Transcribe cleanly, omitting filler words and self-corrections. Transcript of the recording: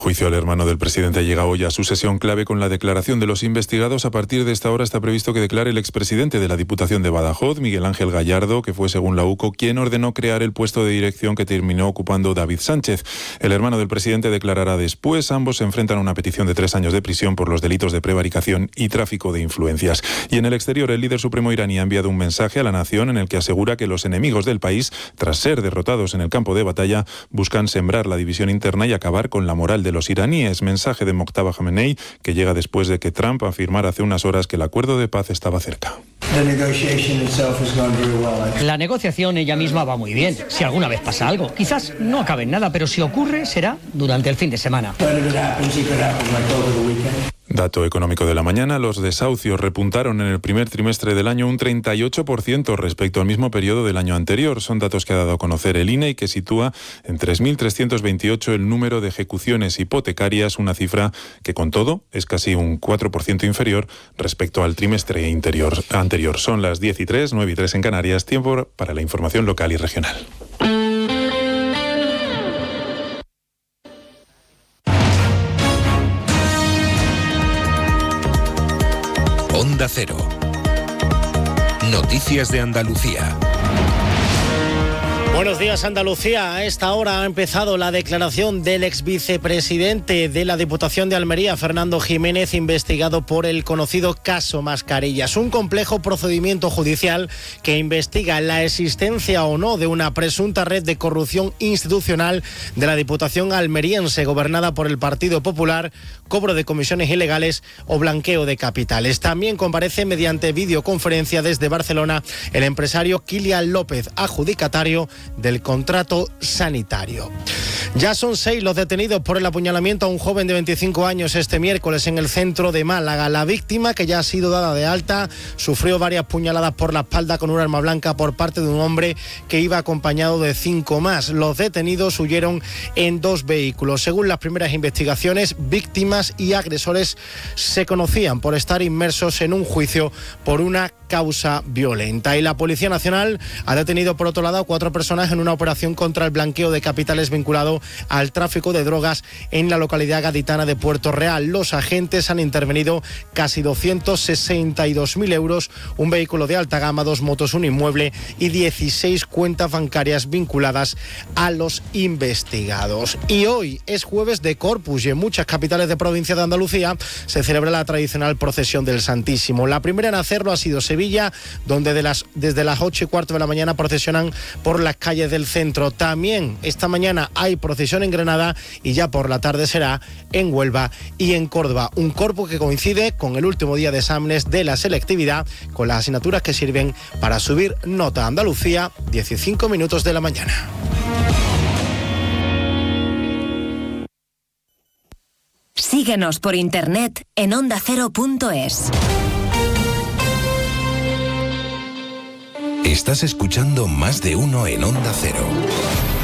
Juicio al hermano del presidente llega hoy a su sesión clave con la declaración de los investigados. A partir de esta hora está previsto que declare el expresidente de la Diputación de Badajoz, Miguel Ángel Gallardo, que fue, según la UCO, quien ordenó crear el puesto de dirección que terminó ocupando David Sánchez. El hermano del presidente declarará después. Ambos se enfrentan a una petición de 3 años de prisión por los delitos de prevaricación y tráfico de influencias. Y en el exterior, el líder supremo iraní ha enviado un mensaje a la nación en el que asegura que los enemigos del país, tras ser derrotados en el campo de batalla, buscan sembrar la división interna y acabar con la moral de los iraníes. Mensaje de Mojtaba Khamenei, que llega después de que Trump afirmara hace unas horas que el acuerdo de paz estaba cerca. La negociación ella misma va muy bien. Si alguna vez pasa algo, quizás no acabe en nada, pero si ocurre, será durante el fin de semana. Dato económico de la mañana, los desahucios repuntaron en el primer trimestre del año un 38% respecto al mismo periodo del año anterior. Son datos que ha dado a conocer el INE y que sitúa en 3.328 el número de ejecuciones hipotecarias, una cifra que con todo es casi un 4% inferior respecto al trimestre anterior. Son las 10:03, 9:03 en Canarias, tiempo para la información local y regional. Onda Cero. Noticias de Andalucía. Buenos días, Andalucía. A esta hora ha empezado la declaración del ex vicepresidente de la Diputación de Almería, Fernando Jiménez, investigado por el conocido caso Mascarillas. Un complejo procedimiento judicial que investiga la existencia o no de una presunta red de corrupción institucional de la Diputación almeriense, gobernada por el Partido Popular, cobro de comisiones ilegales o blanqueo de capitales. También comparece mediante videoconferencia desde Barcelona el empresario Kilian López, adjudicatario del contrato sanitario. Ya son 6 los detenidos por el apuñalamiento a un joven de 25 años este miércoles en el centro de Málaga. La víctima, que ya ha sido dada de alta, sufrió varias puñaladas por la espalda con un arma blanca por parte de un hombre que iba acompañado de 5 más. Los detenidos huyeron en 2 vehículos. Según las primeras investigaciones, víctimas y agresores se conocían por estar inmersos en un juicio por una causa violenta. Y la Policía Nacional ha detenido por otro lado a 4 personas en una operación contra el blanqueo de capitales vinculado al tráfico de drogas en la localidad gaditana de Puerto Real. Los agentes han intervenido casi 262.000 euros, un vehículo de alta gama, 2 motos, un inmueble y 16 cuentas bancarias vinculadas a los investigados. Y hoy es jueves de Corpus y en muchas capitales de provincia de Andalucía se celebra la tradicional procesión del Santísimo. La primera en hacerlo ha sido Sevilla, donde desde las 8:15 de la mañana procesionan por las calles del centro. También esta mañana hay procesión en Granada y ya por la tarde será en Huelva y en Córdoba. Un corpus que coincide con el último día de exámenes de la selectividad, con las asignaturas que sirven para subir nota a Andalucía, 15 minutos de la mañana. Síguenos por internet en ondacero.es. Estás escuchando Más de Uno en Onda Cero.